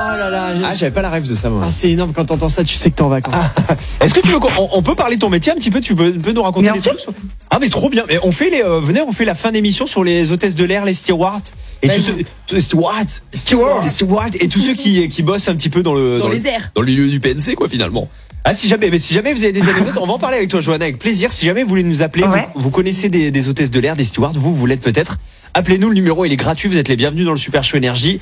Oh là là. J'avais pas la rêve de ça, moi. Ah, c'est énorme quand t'entends ça, tu sais que t'es en vacances. Est-ce que tu veux on peut parler de ton métier un petit peu? Tu peux nous raconter Bien des sûr. trucs? Ah, mais trop bien. Mais on fait on fait la fin d'émission sur les hôtesses de l'air, les stewards. Et tous ceux, stewards. Et tous ceux qui bossent un petit peu dans les airs. Dans le milieu du PNC, quoi, finalement. Ah, si jamais vous avez des anecdotes, on va en parler avec toi, Johanna, avec plaisir. Si jamais vous voulez nous appeler, Ouais. vous connaissez des hôtesses de l'air, des stewards, vous l'êtes peut-être. Appelez-nous, le numéro il est gratuit, vous êtes les bienvenus dans le Super Show Énergie.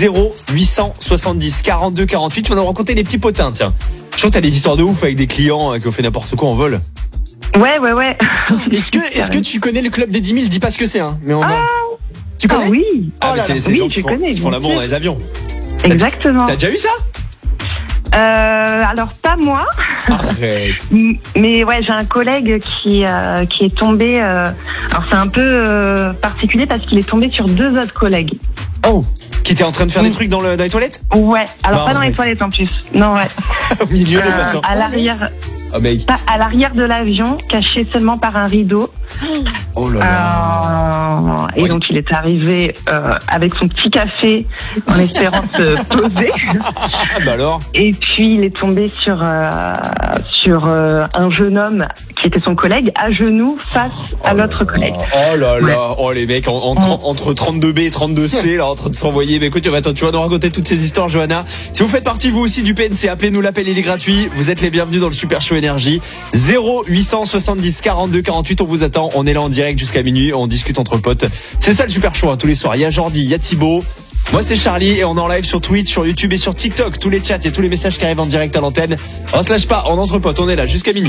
0870 42 48. Tu vas nous raconter des petits potins, tiens. Je crois que t'as des histoires de ouf avec des clients qui ont fait n'importe quoi en vol. Ouais. Est-ce que tu connais le club des 10 000? Dis pas ce que c'est, hein. Mais tu connais? Oui. Mais c'est les oui, gens je connais, qui font bien l'amour sûr. dans les avions. Exactement. T'as déjà eu ça? Alors pas moi, Arrête. mais ouais, j'ai un collègue qui est tombé. Alors c'est un peu particulier parce qu'il est tombé sur 2 autres collègues. Oh, qui était en train de faire des trucs dans les toilettes? Ouais. Alors Bah, pas dans les ouais. toilettes en plus. Non, ouais. Au milieu des façons. À l'arrière. Oh mec. Pas à l'arrière de l'avion, caché seulement par un rideau. Oh là là. Et Oui. donc il est arrivé avec son petit café en espérant se poser. Ah bah alors. Et puis il est tombé sur un jeune homme qui était son collègue à genoux face à l'autre collègue. Oh là là. Oh les mecs entre 32B et 32C là en train de s'envoyer. Mais écoute, tu vas nous raconter toutes ces histoires, Johanna. Si vous faites partie vous aussi du PNC, appelez-nous, l'appel il est gratuit. Vous êtes les bienvenus dans le Super Show Énergie. 0870 42 48. On vous attend. On est là en direct jusqu'à minuit. On discute entre potes. C'est ça le Super Show, hein, tous les soirs. Il y a Jordi, il y a Thibaut. Moi c'est Charlie et on est en live sur Twitch, sur YouTube et sur TikTok. Tous les chats et tous les messages qui arrivent en direct à l'antenne. On se lâche pas, on entre potes. On est là jusqu'à minuit.